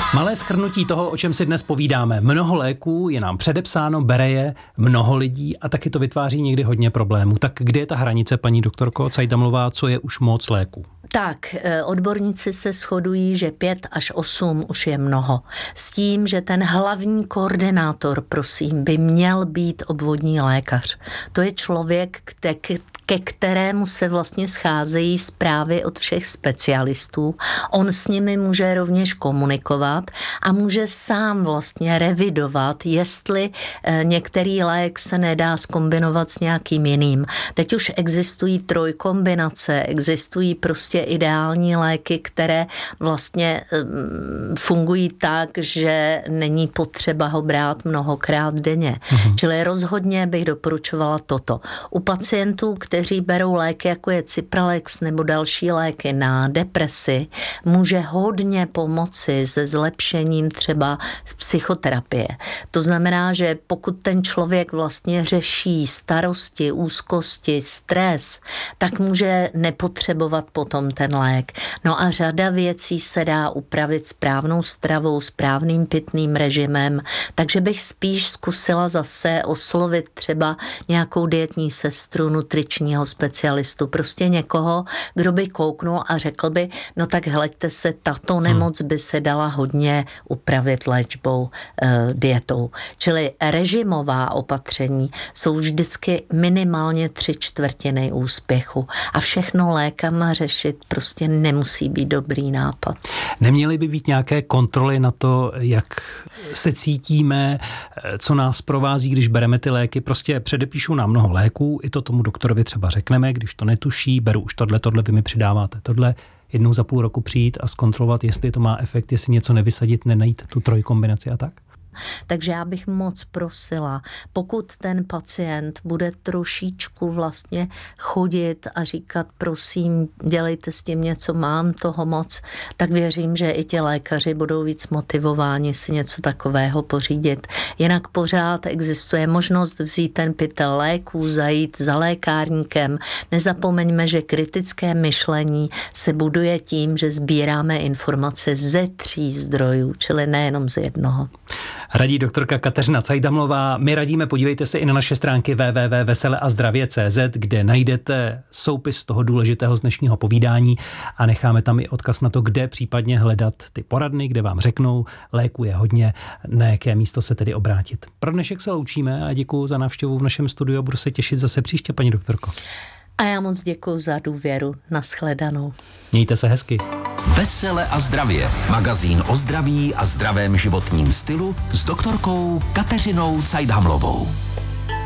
Malé shrnutí toho, o čem si dnes povídáme. Mnoho léků je nám předepsáno, bere je mnoho lidí a taky to vytváří někdy hodně problémů. Tak kde je ta hranice, paní doktorko Cajtamlová, co je už moc léků? Tak, odborníci se shodují, že 5 až 8 už je mnoho. S tím, že ten hlavní koordinátor, prosím, by měl být obvodní lékař. To je člověk, ke kterému se vlastně scházejí zprávy od všech specialistů. On s nimi může rovněž komunikovat a může sám vlastně revidovat, jestli některý lék se nedá zkombinovat s nějakým jiným. Teď už existují trojkombinace, existují prostě ideální léky, které vlastně fungují tak, že není potřeba ho brát mnohokrát denně. Čili rozhodně bych doporučovala toto. U pacientů, kteří berou léky, jako je Cipralex nebo další léky na depresi, může hodně pomoci se zlepšením třeba z psychoterapie. To znamená, že pokud ten člověk vlastně řeší starosti, úzkosti, stres, tak může nepotřebovat potom ten lék. No a řada věcí se dá upravit správnou stravou, správným pitným režimem, takže bych spíš zkusila zase oslovit třeba nějakou dietní sestru, nutričního specialistu, prostě někoho, kdo by kouknul a řekl by, no tak hleďte se, tato nemoc by se dala hodně upravit léčbou, dietou. Čili režimová opatření jsou vždycky minimálně 3/4 úspěchu a všechno lékama řešit prostě nemusí být dobrý nápad. Neměly by být nějaké kontroly na to, jak se cítíme, co nás provází, když bereme ty léky? Prostě předepíšou nám mnoho léků, i to tomu doktorovi třeba řekneme, když to netuší, beru už tohle, vy mi přidáváte tohle, jednou za půl roku přijít a zkontrolovat, jestli to má efekt, jestli něco nevysadit, nenajít tu trojkombinaci a tak? Takže já bych moc prosila, pokud ten pacient bude trošičku vlastně chodit a říkat, prosím, dělejte s tím něco, mám toho moc, tak věřím, že i ti lékaři budou víc motivováni si něco takového pořídit. Jinak pořád existuje možnost vzít ten pytel léků, zajít za lékárníkem. Nezapomeňme, že kritické myšlení se buduje tím, že sbíráme informace ze 3 zdrojů, čili nejenom z jednoho. Radí doktorka Kateřina Cajtamlová. My radíme, podívejte se i na naše stránky www.veseleazdravě.cz, kde najdete soupis toho důležitého z dnešního povídání a necháme tam i odkaz na to, kde případně hledat ty poradny, kde vám řeknou, léku je hodně, na jaké místo se tedy obrátit. Pro dnešek se loučíme a děkuji za návštěvu v našem studiu a budu se těšit zase příště, paní doktorko. A já moc děkuji za důvěru. Nashledanou. Mějte se hezky. Vesele a zdravě. Magazín o zdraví a zdravém životním stylu s doktorkou Kateřinou Cajtamlovou.